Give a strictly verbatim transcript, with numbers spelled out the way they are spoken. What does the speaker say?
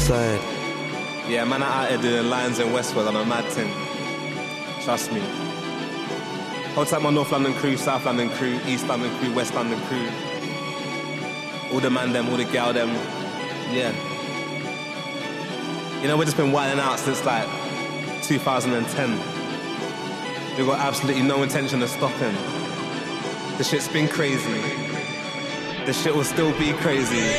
Westside. Yeah, man, I out here doing lines in Westwood on a mad thing. Trust me. Hold tight my North London crew, South London crew, East London crew, West London crew. All the man them, all the gal them. Yeah. You know, we've just been wilding out since like two thousand ten. We've got absolutely no intention of stopping. The shit's been crazy. The shit will still be crazy.